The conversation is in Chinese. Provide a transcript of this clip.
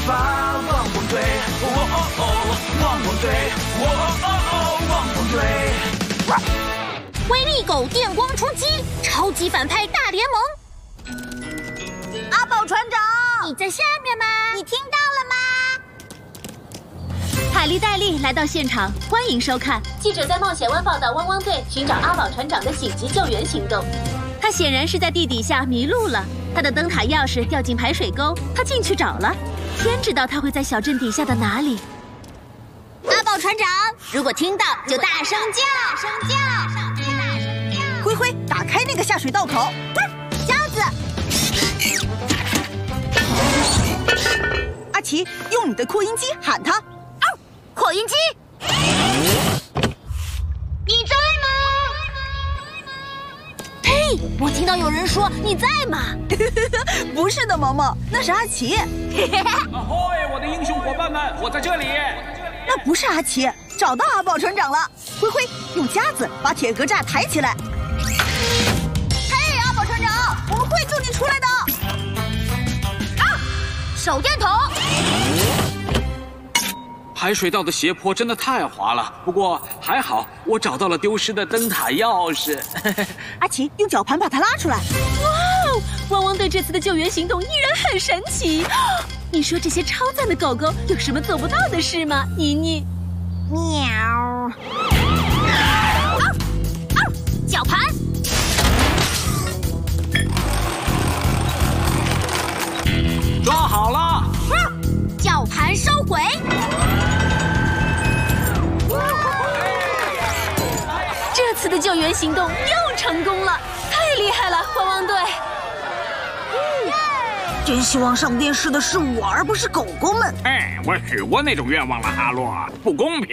发，汪汪队，哦哦哦，汪汪队，哦哦哦，汪汪队。 威力狗电光冲击，超级反派大联盟。 阿宝船长， 你在下面吗？ 你听到了吗？ 海莉戴利来到现场，欢迎收看。 记者在冒险湾报道汪汪队寻找阿宝船长的紧急救援行动。 他显然是在地底下迷路了，他的灯塔钥匙掉进排水沟，他进去找了。天知道他会在小镇底下的哪里。 阿宝船长，如果听到就大声叫，大声叫。 灰灰，打开那个下水道口。 箱子。 阿奇，用你的扩音机喊他。 扩音机，你在吗？嘿，我听到有人说你在吗？ 不是的，萌萌，那是阿奇。 ahoy，我的英雄伙伴们，我在这里。 那不是阿奇，找到阿宝船长了。灰灰，用夹子把铁格栅抬起来。嘿，阿宝船长，我们会救你出来的。 手电筒。 排水道的斜坡真的太滑了，不过还好，我找到了丢失的灯塔钥匙。 阿奇用绞盘把它拉出来。 哇哦！汪汪队这次的救援行动依然很神奇。你说这些超赞的狗狗有什么做不到的事吗？妮妮。 喵。绞盘。 抓好了。 绞盘收回。 这次的救援行动又成功了，太厉害了，汪汪队！ 真希望上电视的是我，而不是狗狗们。 哎，我许过那种愿望了，阿洛，不公平。